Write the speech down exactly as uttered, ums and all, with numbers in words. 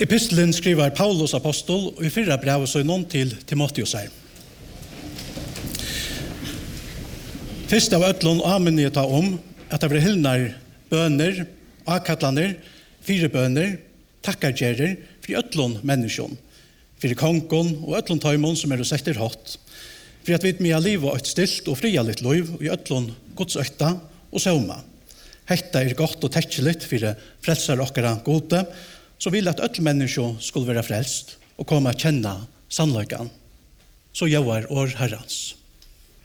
Epistelen skriver Paulus apostol og i fyrra brev så er noen til Timotheus her. Først av øtlån amen jeg ta om at det blir hyllnar bøner, akatlaner, fire bøner, takkargjerer for øtlån menneskjon, for kongon og øtlån taimon som er setter hatt, for at vi med liv og et stilt og fria litt liv og i øtlån godsøkta og sauma. Hetta er godt og tekkjelitt for frelsar okkara gode, så vil at øtl menneske skulle være frelst og komme å kjenne sannløykan. Så gjør år Herrans.